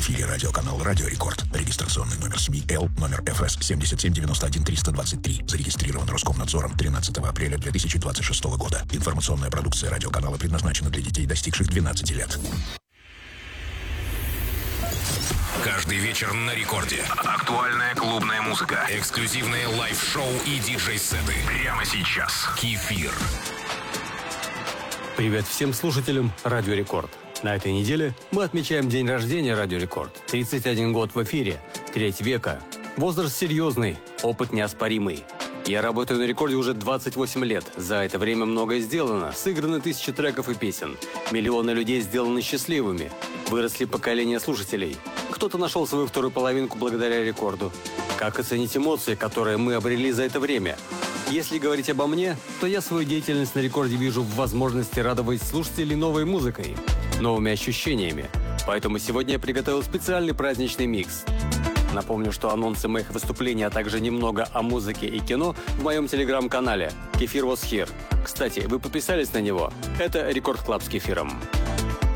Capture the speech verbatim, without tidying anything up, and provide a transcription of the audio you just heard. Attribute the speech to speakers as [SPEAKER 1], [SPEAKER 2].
[SPEAKER 1] эфире радиоканал «Радио Рекорд». Регистрационный номер СМИ Л, номер эф эс семь семь девять один три два три. Зарегистрирован Роскомнадзором тринадцатого апреля две тысячи двадцать шестого года. Информационная продукция радиоканала предназначена для детей, достигших двенадцати лет.
[SPEAKER 2] Каждый вечер на рекорде. Актуальная клубная музыка, эксклюзивные лайв-шоу и диджей-сеты. Прямо сейчас. Кефир.
[SPEAKER 3] Привет всем слушателям Радио Рекорд. На этой неделе мы отмечаем день рождения Радио Рекорд. тридцать один год в эфире, треть века. Возраст серьезный, опыт неоспоримый. Я работаю на рекорде уже двадцать восемь лет. За это время многое сделано. Сыграны тысячи треков и песен. Миллионы людей сделаны счастливыми. Выросли поколения слушателей. Кто-то нашел свою вторую половинку благодаря рекорду. Как оценить эмоции, которые мы обрели за это время? Если говорить обо мне, то я свою деятельность на рекорде вижу в возможности радовать слушателей новой музыкой, новыми ощущениями. Поэтому сегодня я приготовил специальный праздничный микс. Напомню, что анонсы моих выступлений, а также немного о музыке и кино в моем телеграм-канале «Кефир was here». Кстати, вы подписались на него? Это Рекорд Клаб с Кефиром.